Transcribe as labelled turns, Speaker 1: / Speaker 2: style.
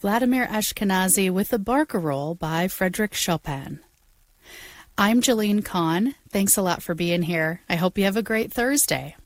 Speaker 1: Vladimir Ashkenazy with the Barcarolle by Frédéric Chopin. I'm Jillian Kahn. Thanks a lot for being here. I hope you have a great Thursday.